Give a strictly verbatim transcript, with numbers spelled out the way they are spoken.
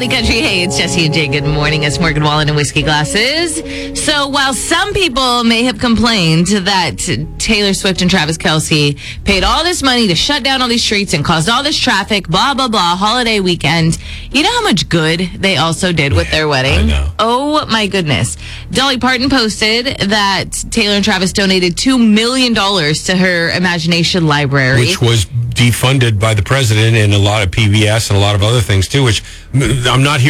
Howdy Country. Hey, it's Jesse and Jay. Good morning. It's Morgan Wallen and Whiskey Glasses. So while some people may have complained that Taylor Swift and Travis Kelce paid all this money to shut down all these streets and caused all this traffic, blah, blah, blah, holiday weekend, you know how much good they also did with their wedding? I know. Oh, my goodness. Dolly Parton posted that Taylor and Travis donated two million dollars to her Imagination Library. Which was defunded by the president and a lot of P B S and a lot of other things, too, which I'm not here